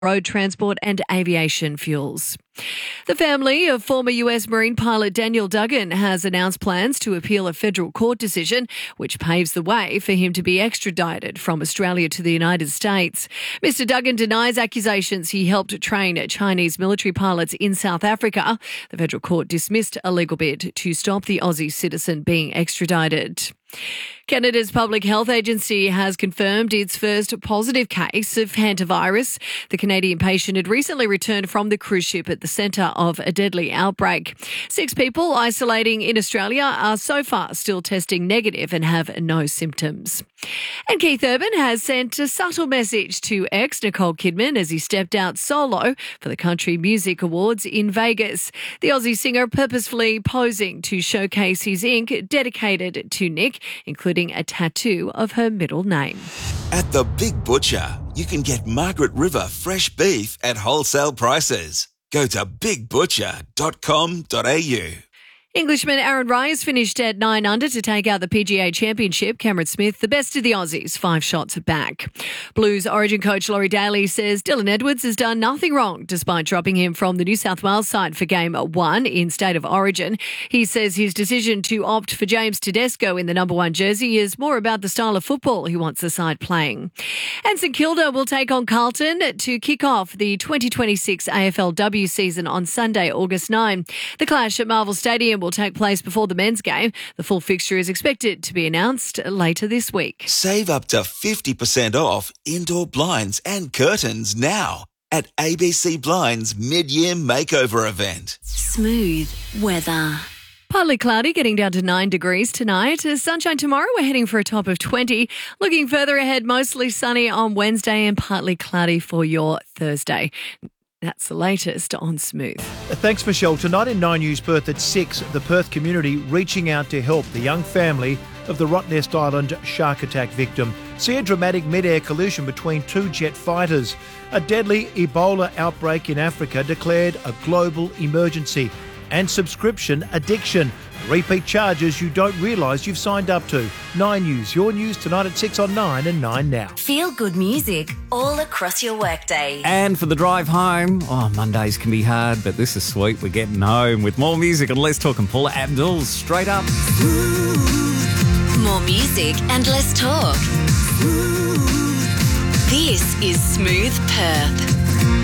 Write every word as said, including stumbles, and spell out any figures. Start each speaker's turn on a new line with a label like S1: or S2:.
S1: road transport and aviation fuels. The family of former U S Marine pilot Daniel Duggan has announced plans to appeal a federal court decision which paves the way for him to be extradited from Australia to the United States. Mister Duggan denies accusations he helped train Chinese military pilots in South Africa. The federal court dismissed a legal bid to stop the Aussie citizen being extradited. Canada's Public Health Agency has confirmed its first positive case of hantavirus. The Canadian patient had recently returned from the cruise ship at the centre of a deadly outbreak. Six people isolating in Australia are so far still testing negative and have no symptoms. And Keith Urban has sent a subtle message to ex Nicole Kidman as he stepped out solo for the Country Music Awards in Vegas. The Aussie singer purposefully posing to showcase his ink dedicated to Nick, including a tattoo of her middle name.
S2: At the Big Butcher, you can get Margaret River fresh beef at wholesale prices. Go to big butcher dot com dot a u.
S1: Englishman Aaron Rise finished at nine under to take out the P G A Championship. Cameron Smith, the best of the Aussies, five shots back. Blues Origin coach Laurie Daly says Dylan Edwards has done nothing wrong despite dropping him from the New South Wales side for game one in State of Origin. He says his decision to opt for James Tedesco in the number one jersey is more about the style of football he wants the side playing. And St Kilda will take on Carlton to kick off the twenty twenty-six A F L W season on Sunday, August ninth. The clash at Marvel Stadium will take place before the men's game. The full fixture is expected to be announced later this week.
S2: Save up to fifty percent off indoor blinds and curtains now at A B C Blinds mid-year makeover event.
S3: Smooth weather.
S1: Partly cloudy, getting down to nine degrees tonight. Sunshine tomorrow, we're heading for a top of twenty. Looking further ahead, mostly sunny on Wednesday and partly cloudy for your Thursday. That's the latest on Smooth.
S4: Thanks, Michelle. Tonight in Nine News Perth at six, the Perth community reaching out to help the young family of the Rottnest Island shark attack victim. See a dramatic mid-air collision between two jet fighters. A deadly Ebola outbreak in Africa declared a global emergency. And subscription addiction. Repeat charges you don't realise you've signed up to. Nine News, your news tonight at six on Nine and Nine Now.
S3: Feel good music all across your workday.
S5: And for the drive home, oh, Mondays can be hard, but this is sweet. We're getting home with more music and Let's Talk and Paula Abdul straight up.
S3: More music and less talk. This is Smooth Perth.